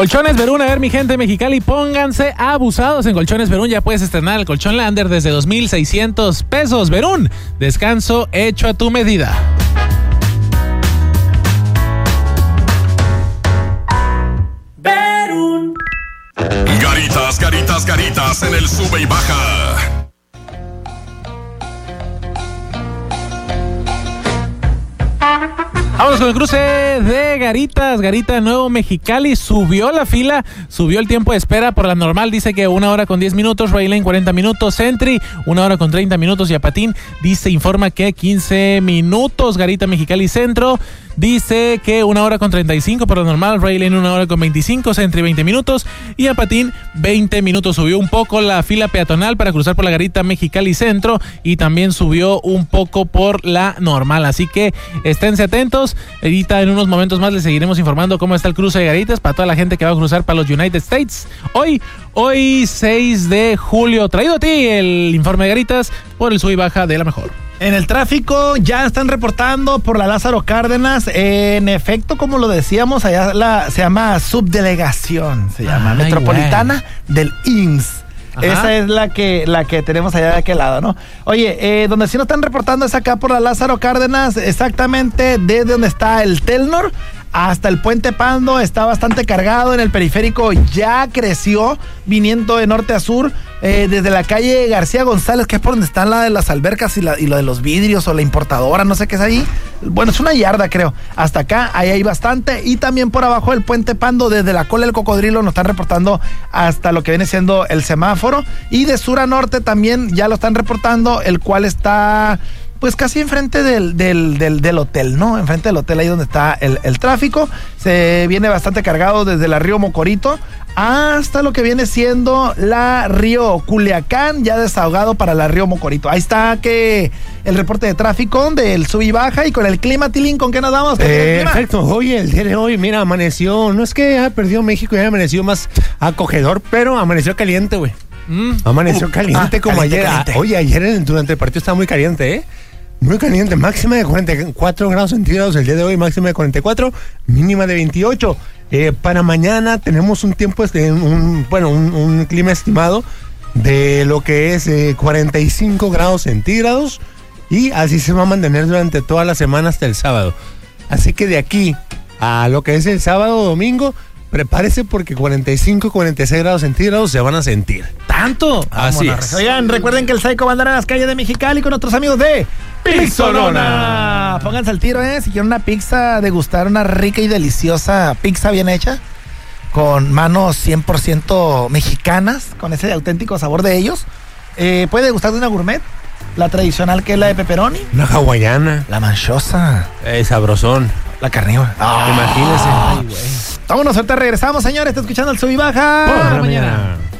Colchones Verún, a ver mi gente de Mexicali, pónganse abusados. En Colchones Verún ya puedes estrenar el colchón Lander desde 2,600 pesos. Verún, descanso hecho a tu medida. Verún. Garitas en el sube y baja. Vamos con el cruce de Garitas. Garita Nuevo Mexicali subió la fila, subió el tiempo de espera por la normal. Dice que 1 hora con 10 minutos, Raylane 40 minutos, Sentry 1 hora con 30 minutos y Apatín informa que 15 minutos. Garita Mexicali Centro dice que 1 hora con 35 por la normal, Raylane 1 hora con 25, Sentry 20 minutos y Apatín 20 minutos. Subió un poco la fila peatonal para cruzar por la Garita Mexicali Centro y también subió un poco por la normal. Así que esténse atentos. Ahorita en unos momentos más les seguiremos informando cómo está el cruce de Garitas para toda la gente que va a cruzar para los United States. Hoy 6 de julio, traído a ti el informe de Garitas por el sub y baja de la mejor. En el tráfico ya están reportando por la Lázaro Cárdenas. En efecto, como lo decíamos, allá se llama subdelegación, se llama metropolitana del IMSS. Ajá. Esa es la que tenemos allá de aquel lado, ¿no? Oye, donde sí nos están reportando es acá por la Lázaro Cárdenas, exactamente desde donde está el Telnor hasta el Puente Pando. Está bastante cargado. En el periférico ya creció, viniendo de norte a sur, desde la calle García González, que es por donde están la de las albercas y lo de los vidrios o la importadora, no sé qué es ahí. Bueno, es una yarda, creo. Hasta acá, ahí hay bastante. Y también por abajo del Puente Pando, desde la cola del Cocodrilo, nos están reportando hasta lo que viene siendo el semáforo. Y de sur a norte también ya lo están reportando, el cual está pues casi enfrente del hotel, ¿no? Enfrente del hotel, ahí donde está el tráfico. Se viene bastante cargado desde la Río Mocorito hasta lo que viene siendo la Río Culiacán, ya desahogado para la Río Mocorito. Ahí está que el reporte de tráfico del sub y baja. Y con el clima, Tilín, ¿con qué nos damos? Perfecto. Oye, el día de hoy, mira, amaneció, no es que haya perdido México, ya amaneció más acogedor, pero amaneció caliente, güey. Amaneció caliente como caliente, ayer. caliente. Oye, ayer durante el partido estaba muy caliente, ¿eh? Muy caliente, máxima de 44 grados centígrados el día de hoy, máxima de 44, mínima de 28. Para mañana tenemos un tiempo, un clima estimado de lo que es 45 grados centígrados y así se va a mantener durante toda la semana hasta el sábado. Así que de aquí a lo que es el sábado o domingo, prepárese porque 45, 46 grados centígrados se van a sentir. ¿Tanto? Así es. Oigan, recuerden que el Psycho va a andar en las calles de Mexicali con nuestros amigos de Pizzonona. Pónganse al tiro, si quieren una pizza, degustar una rica y deliciosa pizza bien hecha, con manos 100% mexicanas, con ese auténtico sabor de ellos. Puede degustar de una gourmet, la tradicional, que es la de pepperoni, Una hawaiana, la manchosa, sabrosón. la carnívora. Imagínese. Vámonos, ahorita regresamos, señores. Está escuchando el sub y baja. Por la mañana.